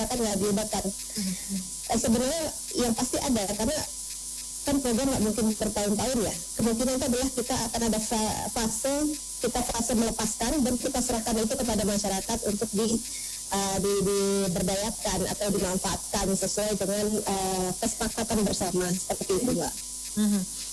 masyarakat nggak dilibatkan. Sebenarnya yang pasti ada, karena kan program nggak mungkin bertahun-tahun ya. Kemungkinan itu adalah kita akan ada fase melepaskan dan kita serahkan itu kepada masyarakat untuk diberdayakan atau dimanfaatkan sesuai dengan kesepakatan bersama seperti itu, Mbak.